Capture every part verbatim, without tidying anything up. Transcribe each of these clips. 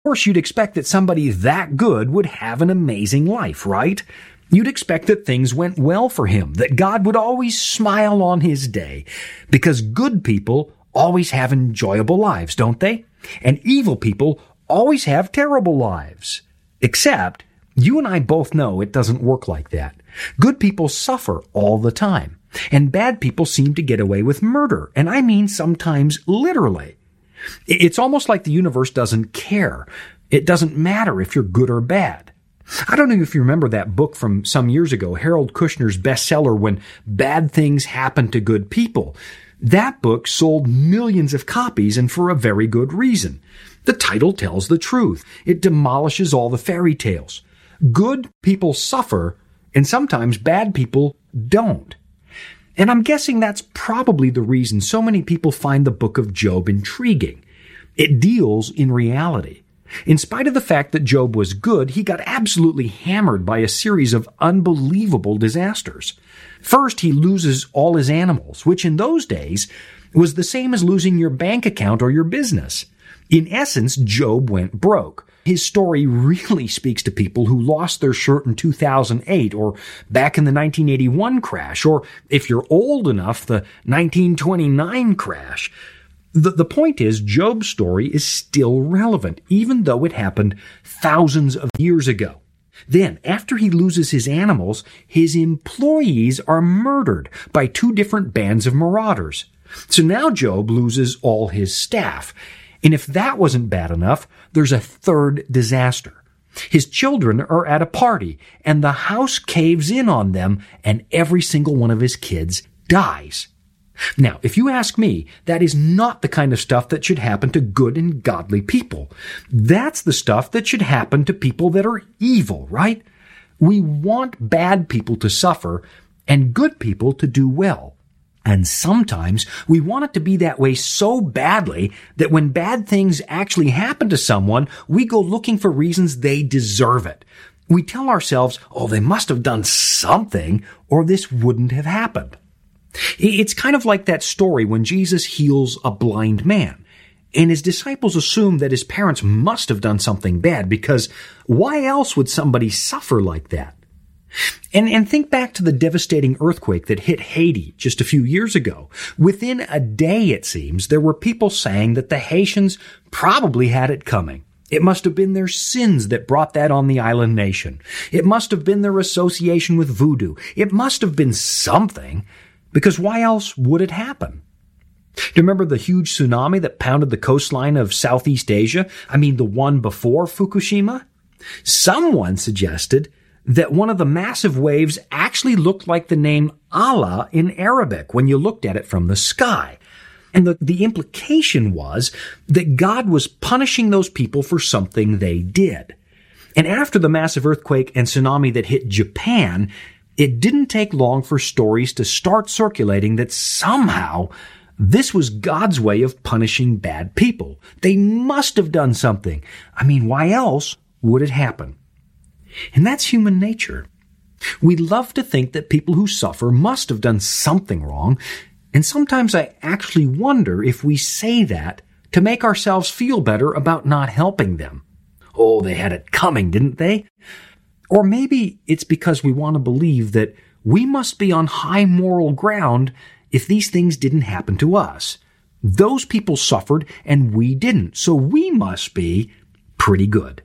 course, you'd expect that somebody that good would have an amazing life, right? You'd expect that things went well for him, that God would always smile on his day, because good people always have enjoyable lives, don't they? And evil people always have terrible lives. Except, you and I both know it doesn't work like that. Good people suffer all the time, and bad people seem to get away with murder, and I mean sometimes literally. It's almost like the universe doesn't care. It doesn't matter if you're good or bad. I don't know if you remember that book from some years ago, Harold Kushner's bestseller, When Bad Things Happen to Good People. That book sold millions of copies, and for a very good reason. The title tells the truth. It demolishes all the fairy tales. Good people suffer, and sometimes bad people don't. And I'm guessing that's probably the reason so many people find the book of Job intriguing. It deals in reality. In spite of the fact that Job was good, he got absolutely hammered by a series of unbelievable disasters. First, he loses all his animals, which in those days was the same as losing your bank account or your business. In essence, Job went broke. His story really speaks to people who lost their shirt in two thousand eight or back in the nineteen eighty-one crash, or if you're old enough, the nineteen twenty-nine crash. The, the point is, Job's story is still relevant, even though it happened thousands of years ago. Then, after he loses his animals, his employees are murdered by two different bands of marauders. So now Job loses all his staff. And if that wasn't bad enough, there's a third disaster. His children are at a party, and the house caves in on them, and every single one of his kids dies. Now, if you ask me, that is not the kind of stuff that should happen to good and godly people. That's the stuff that should happen to people that are evil, right? We want bad people to suffer and good people to do well. And sometimes we want it to be that way so badly that when bad things actually happen to someone, we go looking for reasons they deserve it. We tell ourselves, oh, they must have done something, or this wouldn't have happened. It's kind of like that story when Jesus heals a blind man, and his disciples assume that his parents must have done something bad, because why else would somebody suffer like that? And, and think back to the devastating earthquake that hit Haiti just a few years ago. Within a day, it seems, there were people saying that the Haitians probably had it coming. It must have been their sins that brought that on the island nation. It must have been their association with voodoo. It must have been something, because why else would it happen? Do you remember the huge tsunami that pounded the coastline of Southeast Asia? I mean, the one before Fukushima? Someone suggested that one of the massive waves actually looked like the name Allah in Arabic when you looked at it from the sky. And the, the implication was that God was punishing those people for something they did. And after the massive earthquake and tsunami that hit Japan, it didn't take long for stories to start circulating that somehow this was God's way of punishing bad people. They must have done something. I mean, why else would it happen? And that's human nature. We love to think that people who suffer must have done something wrong, and sometimes I actually wonder if we say that to make ourselves feel better about not helping them. Oh, they had it coming, didn't they? Or maybe it's because we want to believe that we must be on high moral ground if these things didn't happen to us. Those people suffered and we didn't, so we must be pretty good.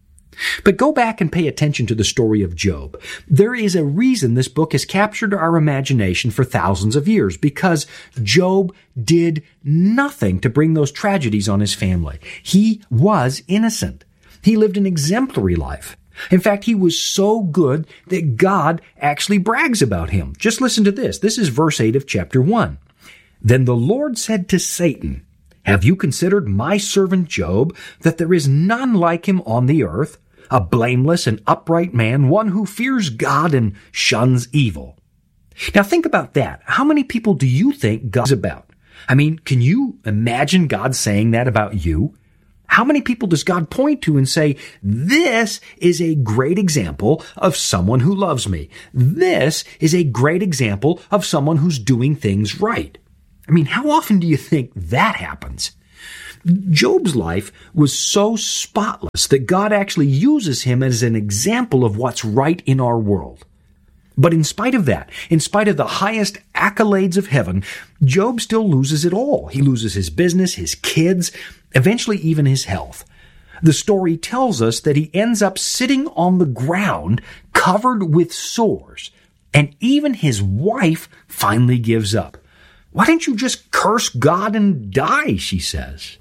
But go back and pay attention to the story of Job. There is a reason this book has captured our imagination for thousands of years, because Job did nothing to bring those tragedies on his family. He was innocent. He lived an exemplary life. In fact, he was so good that God actually brags about him. Just listen to this. This is verse eight of chapter one. Then the Lord said to Satan, "Have you considered my servant Job, that there is none like him on the earth, a blameless and upright man, one who fears God and shuns evil?" Now think about that. How many people do you think God's about? I mean, can you imagine God saying that about you? How many people does God point to and say, this is a great example of someone who loves me. This is a great example of someone who's doing things right. I mean, how often do you think that happens? Job's life was so spotless that God actually uses him as an example of what's right in our world. But in spite of that, in spite of the highest accolades of heaven, Job still loses it all. He loses his business, his kids, eventually even his health. The story tells us that he ends up sitting on the ground covered with sores, and even his wife finally gives up. Why don't you just curse God and die, she says.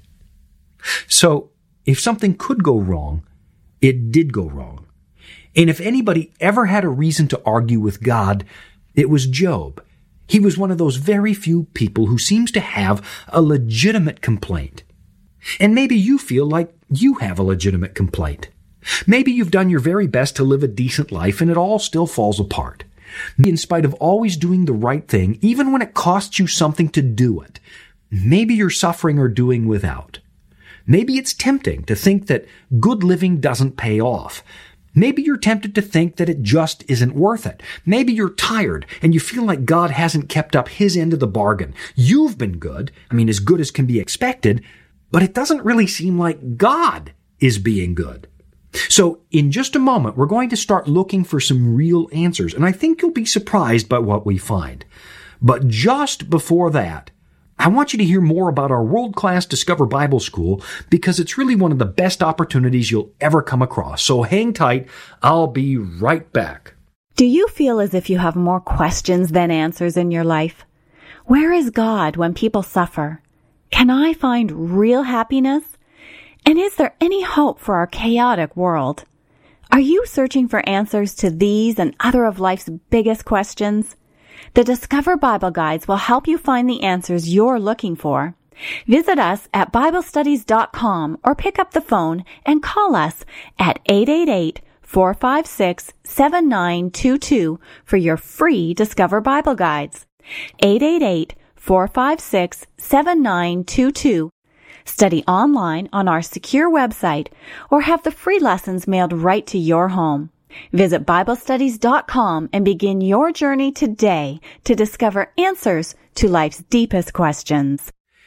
So, if something could go wrong, it did go wrong. And if anybody ever had a reason to argue with God, it was Job. He was one of those very few people who seems to have a legitimate complaint. And maybe you feel like you have a legitimate complaint. Maybe you've done your very best to live a decent life and it all still falls apart. In spite of always doing the right thing, even when it costs you something to do it, maybe you're suffering or doing without. Maybe it's tempting to think that good living doesn't pay off. Maybe you're tempted to think that it just isn't worth it. Maybe you're tired and you feel like God hasn't kept up his end of the bargain. You've been good, I mean as good as can be expected, but it doesn't really seem like God is being good. So in just a moment, we're going to start looking for some real answers, and I think you'll be surprised by what we find. But just before that, I want you to hear more about our world-class Discover Bible School because it's really one of the best opportunities you'll ever come across. So hang tight. I'll be right back. Do you feel as if you have more questions than answers in your life? Where is God when people suffer? Can I find real happiness? And is there any hope for our chaotic world? Are you searching for answers to these and other of life's biggest questions? The Discover Bible Guides will help you find the answers you're looking for. Visit us at Bible Studies dot com or pick up the phone and call us at eight eight eight, four five six, seven nine two two for your free Discover Bible Guides. eight eight eight, four five six, seven nine two two. Study online on our secure website or have the free lessons mailed right to your home. Visit Bible Studies dot com and begin your journey today to discover answers to life's deepest questions.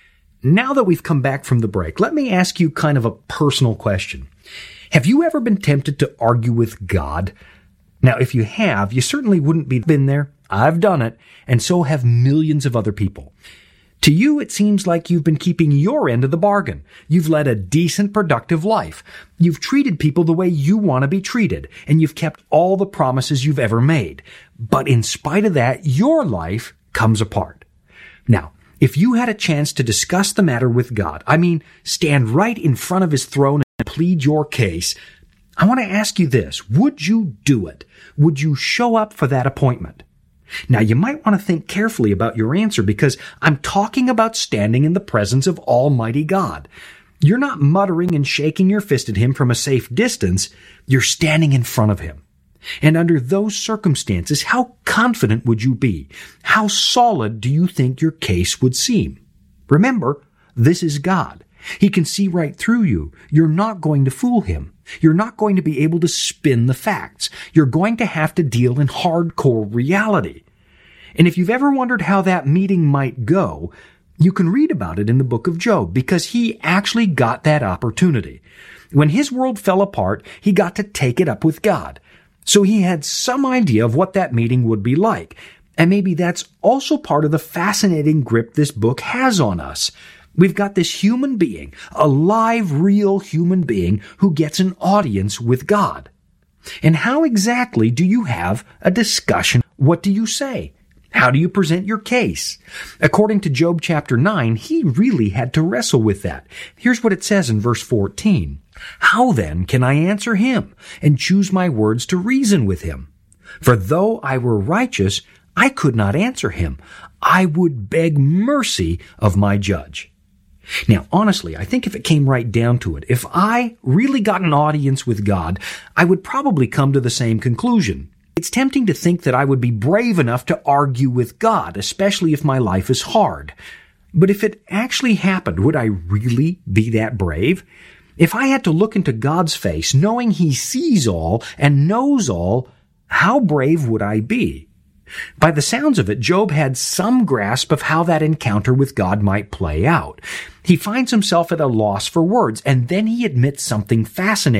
Now that we've come back from the break, let me ask you kind of a personal question. Have you ever been tempted to argue with God? Now, if you have, you certainly wouldn't be been there. I've done it, and so have millions of other people. To you, it seems like you've been keeping your end of the bargain. You've led a decent, productive life. You've treated people the way you want to be treated, and you've kept all the promises you've ever made. But in spite of that, your life comes apart. Now, if you had a chance to discuss the matter with God, I mean, stand right in front of his throne and plead your case, I want to ask you this. Would you do it? Would you show up for that appointment? Now, you might want to think carefully about your answer because I'm talking about standing in the presence of Almighty God. You're not muttering and shaking your fist at him from a safe distance. You're standing in front of him. And under those circumstances, how confident would you be? How solid do you think your case would seem? Remember, this is God. He can see right through you. You're not going to fool him. You're not going to be able to spin the facts. You're going to have to deal in hardcore reality. And if you've ever wondered how that meeting might go, you can read about it in the book of Job because he actually got that opportunity. When his world fell apart, he got to take it up with God. So he had some idea of what that meeting would be like. And maybe that's also part of the fascinating grip this book has on us. We've got this human being, a live, real human being who gets an audience with God. And how exactly do you have a discussion? What do you say? How do you present your case? According to Job chapter nine, he really had to wrestle with that. Here's what it says in verse fourteen. How then can I answer him and choose my words to reason with him? For though I were righteous, I could not answer him. I would beg mercy of my judge. Now, honestly, I think if it came right down to it, if I really got an audience with God, I would probably come to the same conclusion. It's tempting to think that I would be brave enough to argue with God, especially if my life is hard. But if it actually happened, would I really be that brave? If I had to look into God's face, knowing he sees all and knows all, how brave would I be? By the sounds of it, Job had some grasp of how that encounter with God might play out. He finds himself at a loss for words, and then he admits something fascinating.